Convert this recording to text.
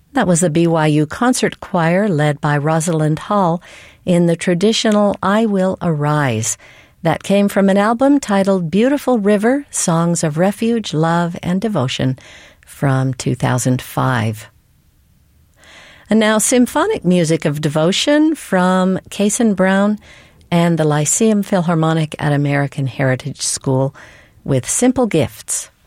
That was the BYU Concert Choir led by Rosalind Hall in the traditional I Will Arise. That came from an album titled Beautiful River, Songs of Refuge, Love, and Devotion from 2005. And now symphonic music of devotion from Cason Brown and the Lyceum Philharmonic at American Heritage School with Simple Gifts.